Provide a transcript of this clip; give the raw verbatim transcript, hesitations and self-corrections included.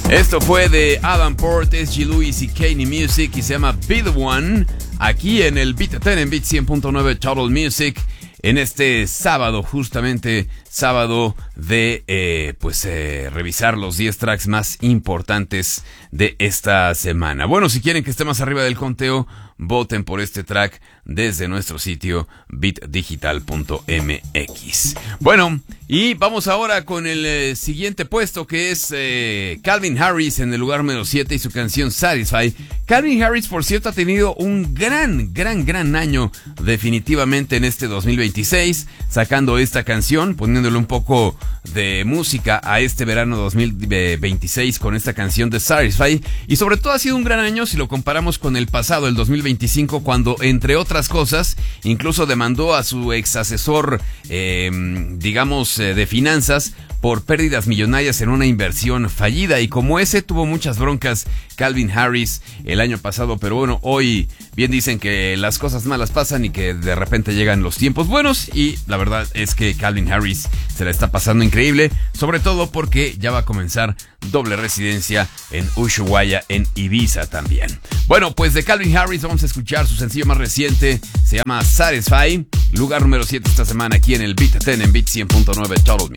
Esto fue de Adam Port, S G Lewis y Kanye Music y se llama Be The One, aquí en el Beat ten en Beat cien punto nueve Total Music, en este sábado, justamente sábado de eh, pues eh, revisar los diez tracks más importantes de esta semana. Bueno, si quieren que esté más arriba del conteo, voten por este track desde nuestro sitio beat digital punto m x. Bueno, y vamos ahora con el eh, siguiente puesto, que es eh, Calvin Harris en el lugar número siete y su canción Satisfy. Calvin Harris, por cierto, ha tenido un gran, gran, gran año definitivamente en este dos mil veintiséis, sacando esta canción, poniéndole un poco de música a este verano dos mil veintiséis con esta canción de Satisfy. Y sobre todo ha sido un gran año si lo comparamos con el pasado, el dos mil veinticinco, cuando, entre otras cosas, incluso demandó a su ex asesor, eh, digamos, eh, de finanzas por pérdidas millonarias en una inversión fallida. Y como ese, tuvo muchas broncas Calvin Harris el año pasado. Pero bueno, hoy bien dicen que las cosas malas pasan y que de repente llegan los tiempos buenos. Y la verdad es que Calvin Harris se la está pasando increíble, sobre todo porque ya va a comenzar doble residencia en Ushuaia, en Ibiza también. Bueno, pues de Calvin Harris vamos a escuchar su sencillo más reciente, se llama Satisfy, lugar número siete esta semana aquí en el Beat ten en Beat cien punto nueve Total Music.